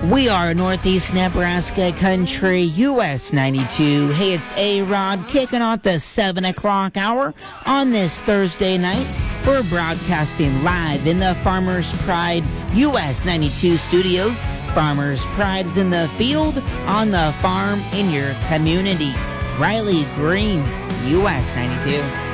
We are Northeast Nebraska Country, US 92. Hey, it's A-Rod kicking off the 7 o'clock hour on this Thursday night. We're broadcasting live in the Farmers Pride US 92 studios. Farmers Pride is in the field, on the farm, in your community. Riley Green, US 92.